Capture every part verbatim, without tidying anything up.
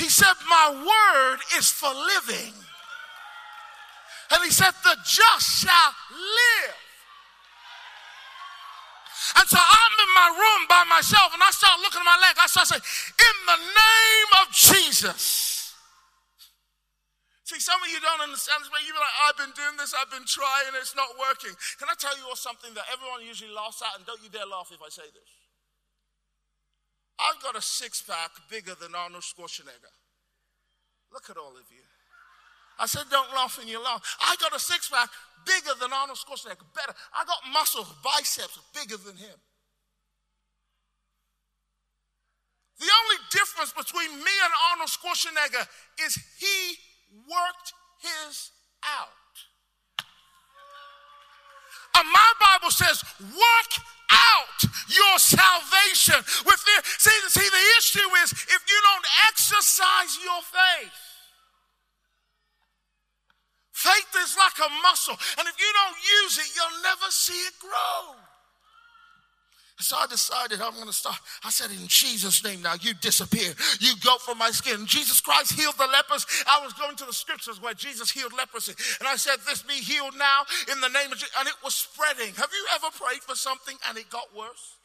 He said, my word is for living. And he said, the just shall live. And so I'm in my room by myself, and I start looking at my leg. I start saying, in the name of Jesus. See, some of you don't understand this, but you're like, I've been doing this, I've been trying, it's not working. Can I tell you all something that everyone usually laughs at, and don't you dare laugh if I say this. I've got a six-pack bigger than Arnold Schwarzenegger. Look at all of you. I said, don't laugh and you laugh. I got a six-pack bigger than Arnold Schwarzenegger, better. I got muscles, biceps bigger than him. The only difference between me and Arnold Schwarzenegger is he worked his out. And my Bible says, work out your salvation. With the, see, see, the issue is if you don't exercise your faith. Faith is like a muscle, and if you don't use it, you'll never see it grow. So I decided I'm going to start. I said, in Jesus' name now, you disappear. You go from my skin. Jesus Christ healed the lepers. I was going to the scriptures where Jesus healed leprosy. And I said, this be healed now in the name of Jesus. And it was spreading. Have you ever prayed for something and it got worse?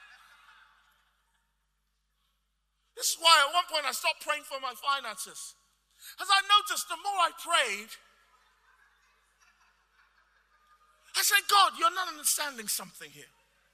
This is why at one point I stopped praying for my finances. As I noticed, the more I prayed, I said, God, you're not understanding something here.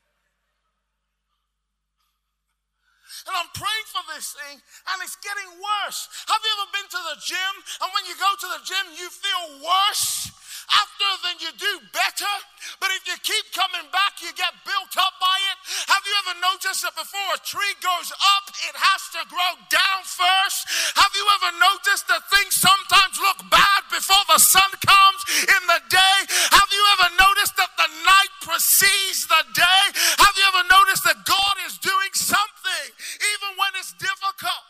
And I'm praying for this thing, and it's getting worse. Have you ever been to the gym, and when you go to the gym, you feel worse after than you do better? But if you keep coming back, you get built up by it. Have you ever noticed that before a tree goes up, it has to grow down first? Have you ever noticed that things sometimes look bad before the sun comes in the day? Have you ever noticed that the night precedes the day? Have you ever noticed that God is doing something even when it's difficult?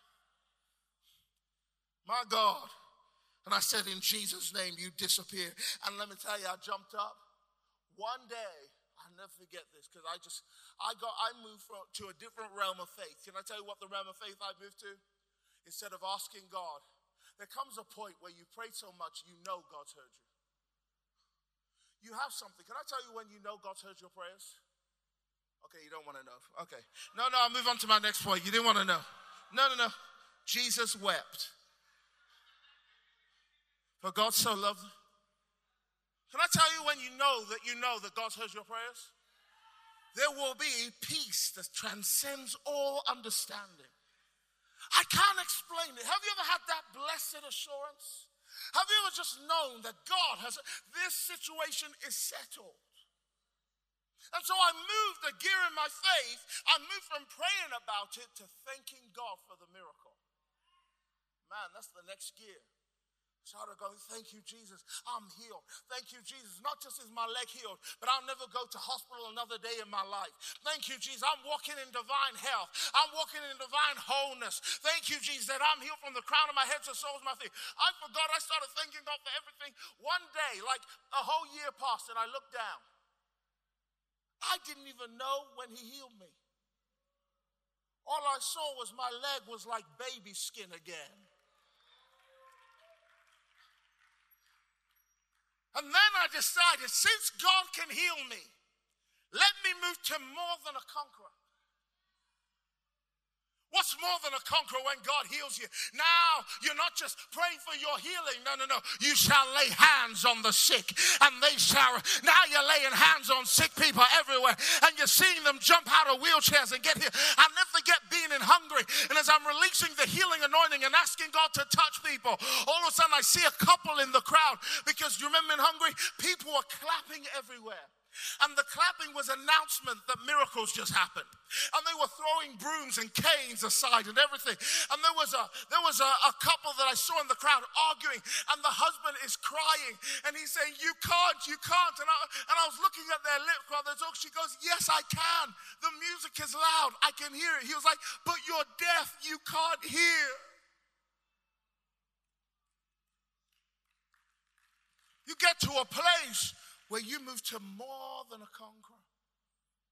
My God. And I said, in Jesus' name, you disappear. And let me tell you, I jumped up. One day, I'll never forget this, because I just, I got, I moved from, to a different realm of faith. Can I tell you what the realm of faith I moved to? Instead of asking God, there comes a point where you pray so much, you know God's heard you. You have something. Can I tell you when you know God's heard your prayers? Okay, you don't want to know. Okay. No, no, I'll move on to my next point. You didn't want to know. No, no, no. Jesus wept. For God so loved. Can I tell you when you know that you know that God hears your prayers? There will be peace that transcends all understanding. I can't explain it. Have you ever had that blessed assurance? Have you ever just known that God has, this situation is settled? And so I moved the gear in my faith. I moved from praying about it to thanking God for the miracle. Man, that's the next gear. Started going, thank you, Jesus, I'm healed. Thank you, Jesus. Not just is my leg healed, but I'll never go to hospital another day in my life. Thank you, Jesus, I'm walking in divine health. I'm walking in divine wholeness. Thank you, Jesus, that I'm healed from the crown of my head to the soles of my feet. I forgot, I started thanking God for everything. One day, like a whole year passed, and I looked down. I didn't even know when he healed me. All I saw was my leg was like baby skin again. And then I decided, since God can heal me, let me move to more than a conqueror. What's more than a conqueror when God heals you? Now, you're not just praying for your healing. No, no, no. You shall lay hands on the sick, and they shall. Now you're laying hands on sick people everywhere, and you're seeing them jump out of wheelchairs and get here. I'll never forget being in Hungary, and as I'm releasing the healing anointing and asking God to touch people, all of a sudden I see a couple in the crowd, because you remember in Hungary, people were clapping everywhere. And the clapping was announcement that miracles just happened. And they were throwing brooms and canes aside and everything. And there was a there was a, a couple that I saw in the crowd arguing, and the husband is crying, and he's saying, you can't, you can't. And I, and I was looking at their lips while they're talking. She goes, yes, I can. The music is loud. I can hear it. He was like, but you're deaf. You can't hear. You get to a place where you move to more than a conqueror.